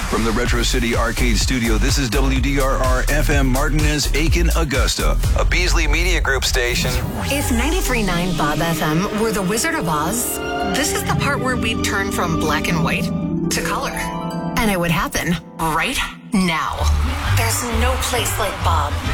From the Retro City Arcade Studio, this is WDRR FM Martinez, Aiken, Augusta, a Beasley Media Group station. If 93.9 Bob FM were the Wizard of Oz, this is the part where we'd turn from black and white to color. And it would happen right now. There's no place like Bob.